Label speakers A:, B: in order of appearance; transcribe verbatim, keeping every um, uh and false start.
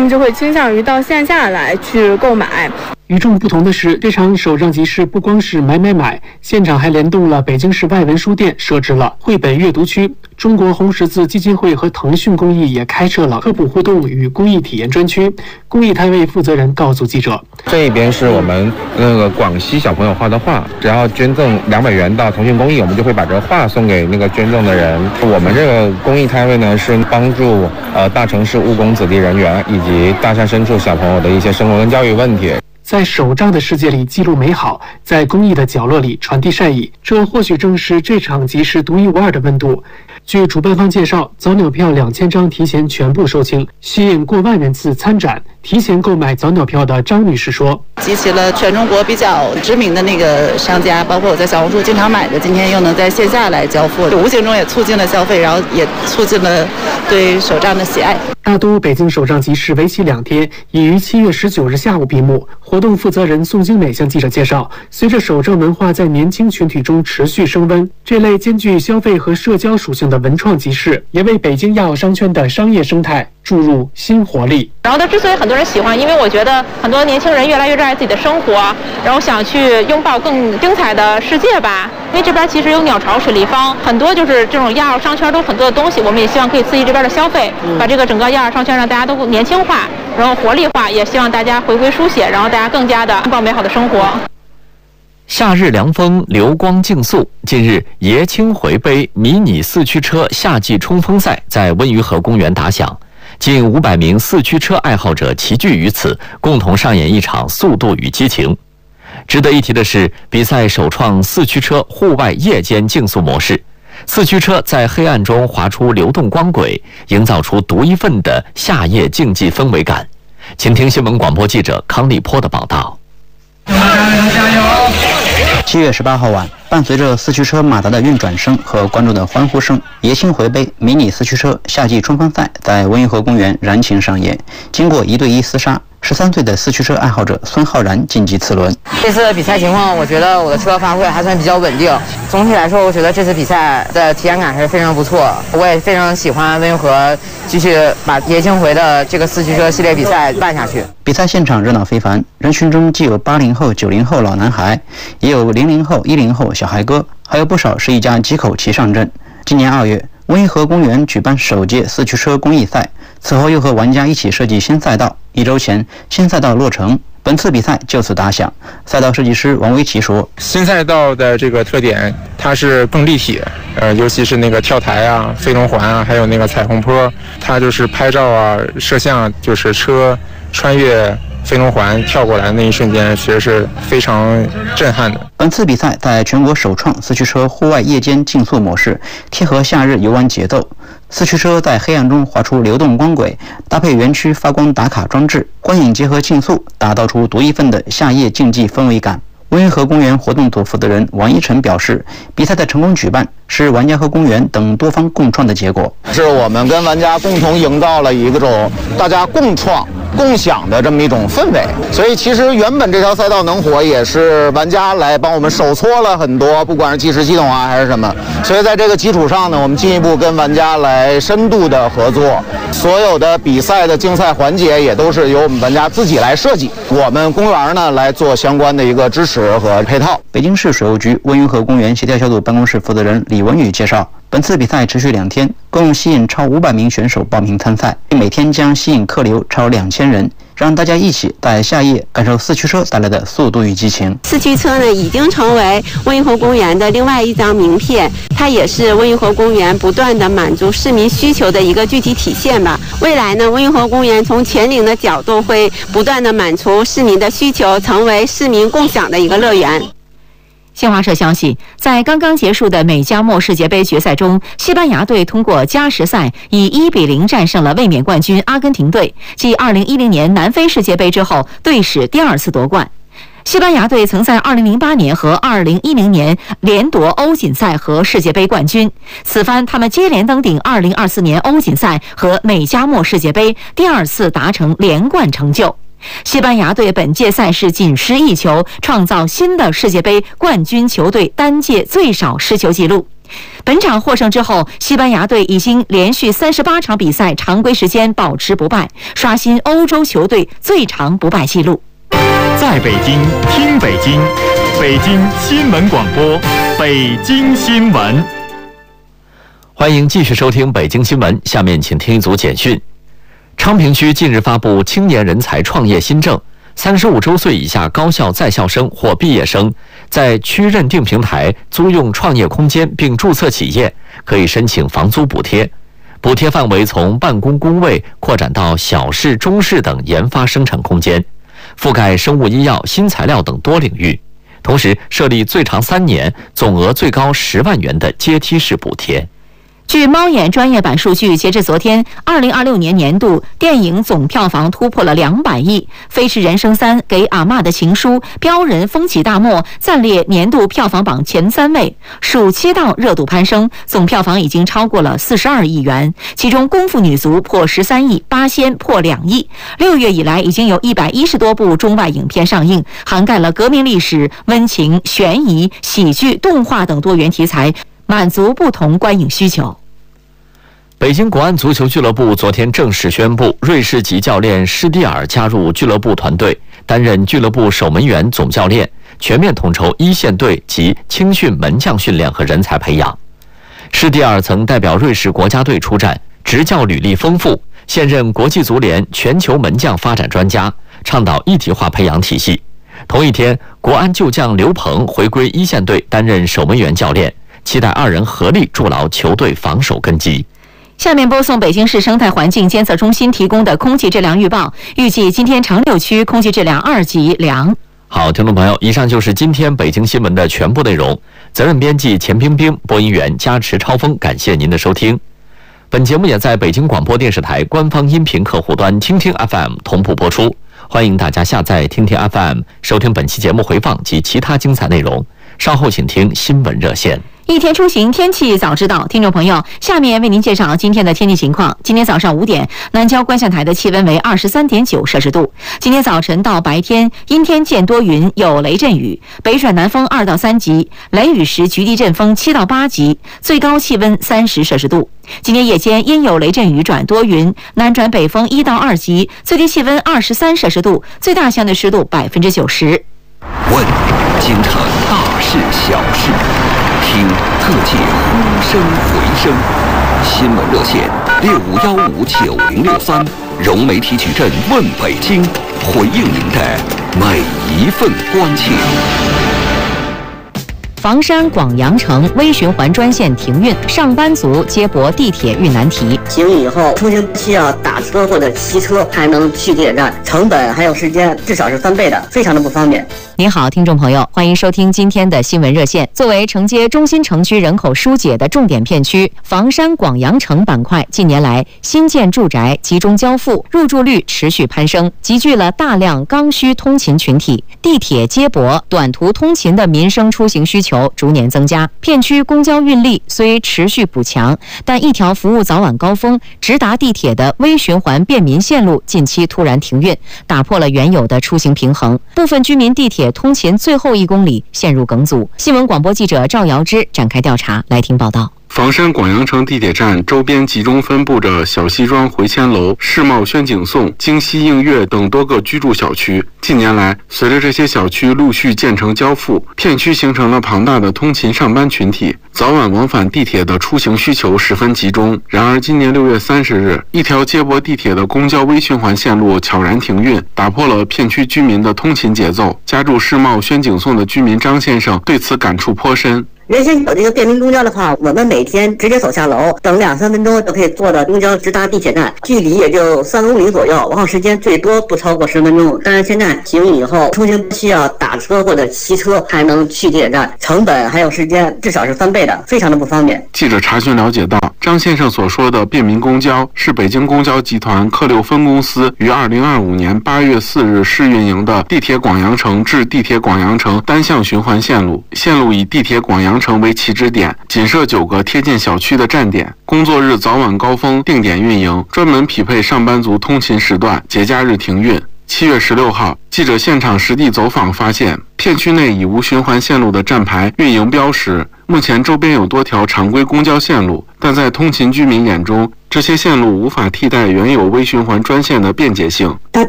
A: 们就会倾向于到线下来去购买。
B: 与众不同的是，这场手账集市不光是买买买，现场还联动了北京市外文书店设置了绘本阅读区，中国红十字基金会和腾讯公益也开设了科普互动与公益体验专区。公益摊位负责人告诉记者，
C: 这一边是我们那个广西小朋友画的画，只要捐赠两百元到腾讯公益，我们就会把这个画送给那个捐赠的人。我们这个公益摊位呢，是帮助呃大城市务工子弟人员以及大山深处小朋友的一些生活跟教育问题。
B: 在手账的世界里记录美好，在公益的角落里传递善意，这或许正是这场集市独一无二的温度。据主办方介绍，早鸟票两千张提前全部售罄，吸引过万人次参展。提前购买早鸟票的张女士说：“
D: 集齐了全中国比较知名的那个商家，包括我在小红书经常买的，今天又能在线下来交付，无形中也促进了消费，然后也促进了对手账的喜爱。”
B: 大都北京手账集市为期两天，已于七月十九日下午闭幕。活动负责人宋精美向记者介绍，随着手账文化在年轻群体中持续升温，这类兼具消费和社交属性的文创集市，也为北京亚奥商圈的商业生态注入新活力。
E: 然后它之所以很多人喜欢，因为我觉得很多年轻人越来越热爱自己的生活，然后想去拥抱更精彩的世界吧。因为这边其实有鸟巢、水立方，很多就是这种亚奥商圈都很多的东西，我们也希望可以刺激这边的消费，把这个整个亚奥商圈让大家都年轻化，然后活力化，也希望大家回归书写，然后大家更加的拥抱美好的生活。
F: 夏日凉风，流光竞速。近日，爷青回杯迷你四驱车夏季冲锋赛在温榆河公园打响，近五百名四驱车爱好者齐聚于此，共同上演一场速度与激情。值得一提的是，比赛首创四驱车户外夜间竞速模式，四驱车在黑暗中划出流动光轨，营造出独一份的夏夜竞技氛围感。请听新闻广播记者康立波的报道。
G: 七月十八号晚，伴随着四驱车马达的运转声和观众的欢呼声，爷青回杯迷你四驱车夏季冲锋赛在温榆河公园燃情上演。经过一对一厮杀，十三岁的四驱车爱好者孙浩然晋级次轮。
H: 这次比赛情况，我觉得我的车发挥还算比较稳定。总体来说，我觉得这次比赛的体验感还是非常不错。我也非常喜欢温榆河，继续把爷青回的这个四驱车系列比赛办下去。
G: 比赛现场热闹非凡，人群中既有八零后、九零后老男孩，也有零零后、一零后小孩哥，还有不少是一家几口齐上阵。今年二月，温榆河公园举办首届四驱车公益赛，此后又和玩家一起设计新赛道。一周前，新赛道落成，本次比赛就此打响。赛道设计师王维奇说：“
C: 新赛道的这个特点，它是更立体，呃，尤其是那个跳台啊、飞龙环啊，还有那个彩虹坡，它就是拍照啊、摄像，就是车穿越飞龙环跳过来的那一瞬间，其实是非常震撼的。”
G: 本次比赛在全国首创四驱车户外夜间竞速模式，贴合夏日游玩节奏。四驱车在黑暗中划出流动光轨，搭配园区发光打卡装置，观影结合竞速，打造出独一份的夏夜竞技氛围感。温榆河公园活动组负责人王一晨表示，比赛的成功举办是玩家和公园等多方共创的结果，
I: 是我们跟玩家共同营造了一种大家共创共享的这么一种氛围。所以其实原本这条赛道能火，也是玩家来帮我们手搓了很多，不管是计时系统啊还是什么。所以在这个基础上呢，我们进一步跟玩家来深度的合作，所有的比赛的竞赛环节也都是由我们玩家自己来设计，我们公园呢来做相关的一个支持和配套。
G: 北京市水务局温榆河公园协调小组办公室负责人李文宇介绍，本次比赛持续两天，共吸引超五百名选手报名参赛，每天将吸引客流超两千人，让大家一起在夏夜感受四驱车带来的速度与激情。
J: 四驱车呢，已经成为温榆河公园的另外一张名片，它也是温榆河公园不断的满足市民需求的一个具体体现吧。未来呢，温榆河公园从全龄的角度会不断的满足市民的需求，成为市民共享的一个乐园。
K: 新华社消息，在刚刚结束的美加墨世界杯决赛中，西班牙队通过加时赛以一比零战胜了卫冕冠军阿根廷队，继二零一零年南非世界杯之后，队史第二次夺冠。西班牙队曾在二零零八年和二零一零年连夺欧锦赛和世界杯冠军，此番他们接连登顶二零二四年欧锦赛和美加墨世界杯，第二次达成连冠成就。西班牙队本届赛事仅失一球，创造新的世界杯冠军球队单届最少失球纪录。 本场获胜之后，西班牙队已经连续三十八场比赛常规时间保持不败，刷新欧洲球队最长不败纪录。
L: 在北京听北京，北京新闻广播，北京新闻。
F: 欢迎继续收听北京新闻，下面请听一组简讯。昌平区近日发布青年人才创业新政，三十五周岁以下高校在校生或毕业生，在区认定平台租用创业空间并注册企业，可以申请房租补贴。补贴范围从办公工位扩展到小室、中室等研发生产空间，覆盖生物医药、新材料等多领域。同时设立最长三年、总额最高十万元的阶梯式补贴。
K: 据猫眼专业版数据，截至昨天，二零二六年年度电影总票房突破了两百亿，《飞驰人生三》、给阿嬷的情书、标人风起大漠暂列年度票房榜前三位。暑期档热度攀升，总票房已经超过了四十二亿元，其中《功夫女足》破十三亿，《八仙》破两亿。六月以来，已经有一百一十多部中外影片上映，涵盖了革命历史、温情、悬疑、喜剧、动画等多元题材，满足不同观影需求。
F: 北京国安足球俱乐部昨天正式宣布，瑞士籍教练施蒂尔加入俱乐部团队，担任俱乐部守门员总教练，全面统筹一线队及青训门将训练和人才培养。施蒂尔曾代表瑞士国家队出战，执教履历丰富，现任国际足联全球门将发展专家，倡导一体化培养体系。同一天，国安旧将刘鹏回归一线队担任守门员教练，期待二人合力筑牢球队防守根基。
K: 下面播送北京市生态环境监测中心提供的空气质量预报，预计今天长六区空气质量二级良。
F: 好，听众朋友，以上就是今天北京新闻的全部内容。责任编辑钱冰冰，播音员加持超峰，感谢您的收听。本节目也在北京广播电视台官方音频客户端听听 F M 同步播出，欢迎大家下载听听 F M 收听本期节目回放及其他精彩内容。稍后请听新闻热线。
K: 一天出行，天气早知道。听众朋友，下面为您介绍今天的天气情况。今天早上五点，南郊观象台的气温为二十三点九摄氏度。今天早晨到白天，阴天见多云，有雷阵雨，北转南风二到三级，雷雨时局地阵风七到八级，最高气温三十摄氏度。今天夜间阴有雷阵雨转多云，南转北风一到二级，最低气温二十三摄氏度，最大相对湿度百分之九十。
M: 问京城大事小事，听特界呼声回声。新闻热线六五幺五九零六三，融媒体矩阵问北京，回应您的每一份关切。
K: 房山广阳城微循环专线停运，上班族接驳地铁遇难题。
N: 停运以后，出行需要打车或者骑车才能去地铁站，成本还有时间至少是翻倍的，非常的不方便。
K: 您好，听众朋友，欢迎收听今天的新闻热线。作为承接中心城区人口疏解的重点片区，房山广阳城板块近年来新建住宅集中交付，入住率持续攀升，集聚了大量刚需通勤群体，地铁接驳、短途通勤的民生出行需求逐年增加。片区公交运力虽持续补强，但一条服务早晚高峰直达地铁的微循环便民线路近期突然停运，打破了原有的出行平衡，部分居民地铁通勤最后一公里陷入梗阻。新闻广播记者赵瑶芝展开调查，来听报道。
O: 房山广阳城地铁站周边集中分布着小西庄回迁楼、世贸轩景颂、京西映月等多个居住小区。近年来，随着这些小区陆续建成交付，片区形成了庞大的通勤上班群体，早晚往返地铁的出行需求十分集中。然而，今年六月三十日，一条接驳地铁的公交微循环线路悄然停运，打破了片区居民的通勤节奏。家住世贸轩景颂的居民张先生对此感触颇深。
N: 原先有这个便民公交的话，我们每天直接走下楼，等两三分钟就可以坐到公交直达地铁站，距离也就三公里左右，往后时间最多不超过十分钟。但是现在停运以后，出行需要打车或者骑车才能去地铁站，成本还有时间至少是翻倍的，非常的不方便。
O: 记者查询了解到，张先生所说的便民公交是北京公交集团客六分公司于二零二五年八月四日试运营的地铁广阳城至地铁广阳城单向循环线路，线路以地铁广阳城为起止点，仅设九个贴近小区的站点，工作日早晚高峰定点运营，专门匹配上班族通勤时段，节假日停运。七月十六号，记者现场实地走访发现，片区内已无循环线路的站牌运营标识， 目前周边有多条常规公交线路，但在通勤居民眼中，这些线路无法替代原有微循环专线的便捷性。
N: 它